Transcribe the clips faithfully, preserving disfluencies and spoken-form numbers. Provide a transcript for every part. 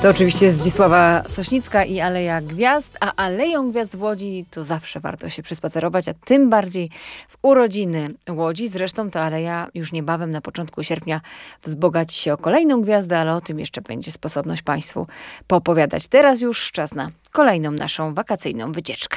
To oczywiście Zdzisława Sośnicka i Aleja Gwiazd, a Aleją Gwiazd w Łodzi to zawsze warto się przyspacerować, a tym bardziej w urodziny Łodzi. Zresztą ta aleja już niebawem na początku sierpnia wzbogaci się o kolejną gwiazdę, ale o tym jeszcze będzie sposobność Państwu poopowiadać. Teraz już czas na kolejną naszą wakacyjną wycieczkę.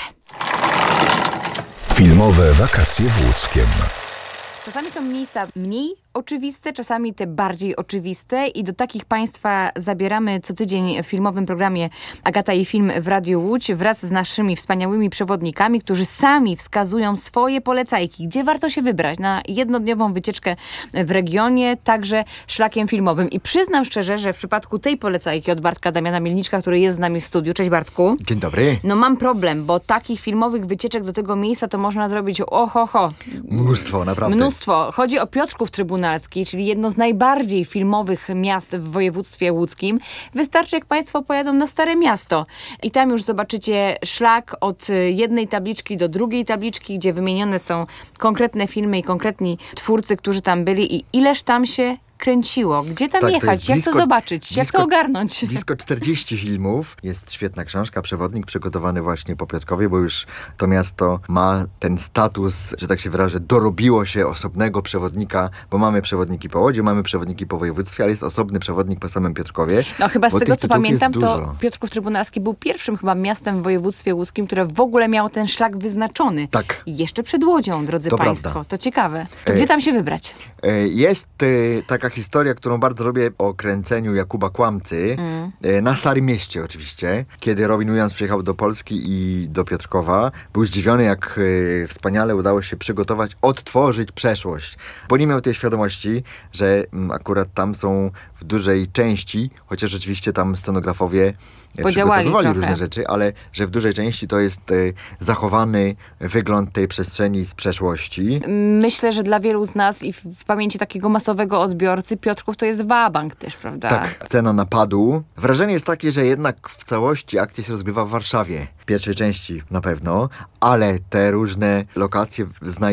Filmowe wakacje w Łódzkiem. Czasami są miejsca mniej oczywiste, czasami te bardziej oczywiste i do takich Państwa zabieramy co tydzień w filmowym programie Agata i Film w Radiu Łódź wraz z naszymi wspaniałymi przewodnikami, którzy sami wskazują swoje polecajki, gdzie warto się wybrać na jednodniową wycieczkę w regionie, także szlakiem filmowym. I przyznam szczerze, że w przypadku tej polecajki od Bartka Damiana Mielniczka, który jest z nami w studiu. Cześć Bartku. Dzień dobry. No mam problem, bo takich filmowych wycieczek do tego miejsca to można zrobić oho, ho. Mnóstwo, naprawdę. Mnóstwo. Chodzi o Piotrków Trybunalski, czyli jedno z najbardziej filmowych miast w województwie łódzkim. Wystarczy, jak Państwo pojadą na Stare Miasto. I tam już zobaczycie szlak od jednej tabliczki do drugiej tabliczki, gdzie wymienione są konkretne filmy i konkretni twórcy, którzy tam byli i ileż tam się kręciło. Gdzie tam tak, jechać? to jak blisko, to zobaczyć? blisko, jak to ogarnąć? Blisko czterdzieści filmów. Jest świetna książka, przewodnik przygotowany właśnie po Piotrkowie, bo już to miasto ma ten status, że tak się wyrażę, dorobiło się osobnego przewodnika, bo mamy przewodniki po Łodzi, mamy przewodniki po województwie, ale jest osobny przewodnik po samym Piotrkowie. No chyba z tego, co pamiętam, to dużo. Piotrków Trybunalski był pierwszym chyba miastem w województwie łódzkim, które w ogóle miało ten szlak wyznaczony. Tak. I jeszcze przed Łodzią, drodzy To Państwo. prawda. To ciekawe. To E... gdzie tam się wybrać? Jest e, taka historia, którą bardzo lubię, o kręceniu Jakuba Kłamcy. Mm. E, na Starym Mieście oczywiście. Kiedy Robin Williams przyjechał do Polski i do Piotrkowa, był zdziwiony, jak e, wspaniale udało się przygotować, odtworzyć przeszłość. Bo nie miał tej świadomości, że m, akurat tam są w dużej części, chociaż oczywiście tam scenografowie Podziałali przygotowywali trochę. różne rzeczy, ale że w dużej części to jest e, zachowany wygląd tej przestrzeni z przeszłości. Myślę, że dla wielu z nas i w, w pamięci takiego masowego odbiorcy Piotrków to jest wabank też, prawda? Tak, scena napadu. Wrażenie jest takie, że jednak w całości akcja się rozgrywa w Warszawie. W pierwszej części na pewno, ale te różne lokacje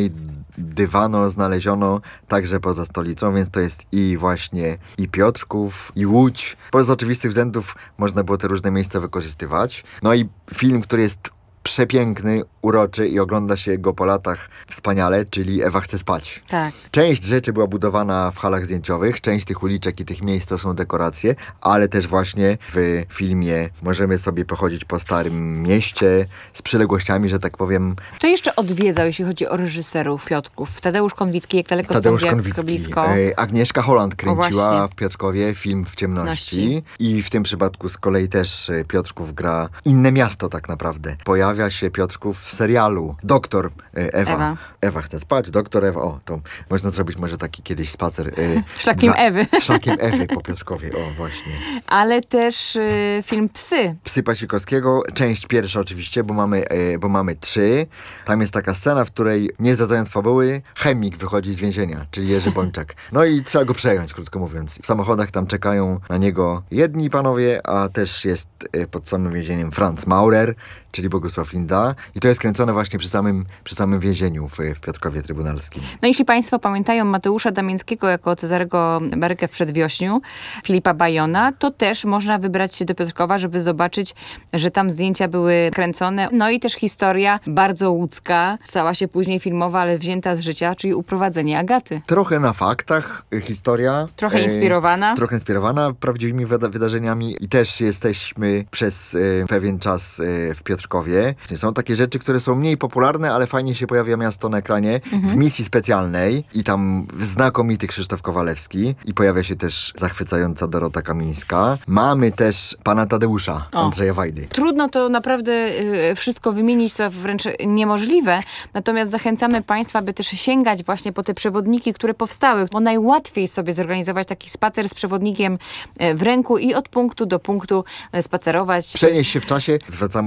znajdywano, znaleziono także poza stolicą, więc to jest i właśnie i Piotrków, i Łódź. Bo z oczywistych względów można było te różne miejsca wykorzystywać. No i film, który jest przepiękny, uroczy i ogląda się go po latach wspaniale, czyli Ewa chce spać. Tak. Część rzeczy była budowana w halach zdjęciowych, część tych uliczek i tych miejsc to są dekoracje, ale też właśnie w filmie możemy sobie pochodzić po Starym Mieście z przyległościami, że tak powiem. Kto jeszcze odwiedzał, jeśli chodzi o reżyserów Piotrków? Tadeusz Konwicki, jak daleko Tadeusz stąd, jak Konwicki. blisko? E, Agnieszka Holland kręciła właśnie. w Piotrkowie film W ciemności. Ności. I w tym przypadku z kolei też e, Piotrków gra inne miasto tak naprawdę. Pojawia się Piotrków w serialu Doktor e, Ewa. Ewa. Ewa chce spać, Doktor Ewa. O, to można zrobić może taki kiedyś spacer. E, Szlakiem dla- Ewy. Szlakiem Ewy po Piotrkowie. O, właśnie. Ale też y, film Psy. Psy Pasikowskiego, część pierwsza oczywiście, bo mamy, e, bo mamy trzy. Tam jest taka scena, w której, nie zdradzając fabuły, chemik wychodzi z więzienia, czyli Jerzy Bończak. No i trzeba go przejąć, krótko mówiąc. W samochodach tam czekają na niego jedni panowie, a też jest e, pod samym więzieniem Franz Maurer, czyli Bogusław Linda. I to jest kręcone właśnie przy samym, przy samym więzieniu w, w Piotrkowie Trybunalskim. No jeśli Państwo pamiętają Mateusza Damińskiego jako Cezarego Barykę w Przedwiośniu, Filipa Bajona, to też można wybrać się do Piotrkowa, żeby zobaczyć, że tam zdjęcia były kręcone. No i też historia bardzo łódzka, stała się później filmowa, ale wzięta z życia, czyli Uprowadzenie Agaty. Trochę na faktach y, historia. Trochę e, inspirowana. Trochę inspirowana prawdziwymi wyda- wydarzeniami i też jesteśmy przez e, pewien czas e, w Piotrkowie. Są takie rzeczy, które są mniej popularne, ale fajnie się pojawia miasto na ekranie Mhm. w misji specjalnej i tam znakomity Krzysztof Kowalewski i pojawia się też zachwycająca Dorota Kamińska. Mamy też pana Tadeusza, O. Andrzeja Wajdy. Trudno to naprawdę y, wszystko wymienić, to wręcz niemożliwe. Natomiast zachęcamy Państwa, by też sięgać właśnie po te przewodniki, które powstały, bo najłatwiej sobie zorganizować taki spacer z przewodnikiem y, w ręku i od punktu do punktu y, spacerować. Przenieść się w czasie. Zwracam uwagę,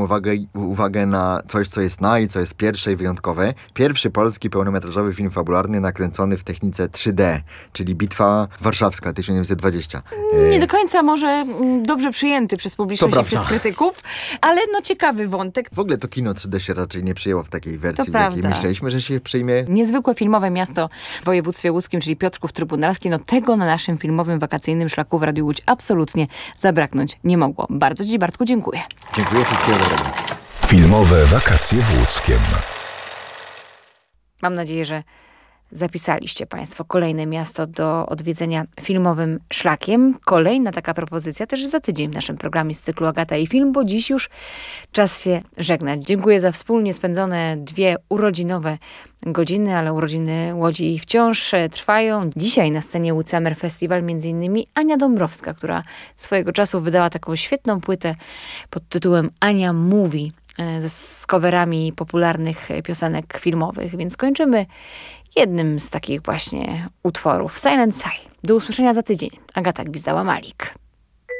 uwagę na coś, co jest na i co jest pierwsze i wyjątkowe. Pierwszy polski pełnometrażowy film fabularny nakręcony w technice trzy D, czyli Bitwa Warszawska tysiąc dziewięćset dwadzieścia. Nie do końca może mm, dobrze przyjęty przez publiczność To i przez prawda. krytyków, ale no ciekawy wątek. W ogóle to kino trzy D się raczej nie przyjęło w takiej wersji, To w jakiej prawda. myśleliśmy, że się przyjmie. Niezwykłe filmowe miasto w województwie łódzkim, czyli Piotrków Trybunalski, no tego na naszym filmowym wakacyjnym szlaku w Radiu Łódź absolutnie zabraknąć nie mogło. Bardzo Ci, Bartku, dziękuję. Dziękuję, wszystkiego dobrego. Filmowe wakacje w Łódzkiem. Mam nadzieję, że zapisaliście Państwo kolejne miasto do odwiedzenia filmowym szlakiem. Kolejna taka propozycja też za tydzień w naszym programie z cyklu Agata i Film, bo dziś już czas się żegnać. Dziękuję za wspólnie spędzone dwie urodzinowe godziny, ale urodziny Łodzi wciąż trwają. Dzisiaj na scenie Łódź Summer Festival między innymi Ania Dąbrowska, która swojego czasu wydała taką świetną płytę pod tytułem Ania Mówi, z, z coverami popularnych piosenek filmowych, więc kończymy jednym z takich właśnie utworów. Silent Sigh. Do usłyszenia za tydzień. Agata Gwizdała-Malik.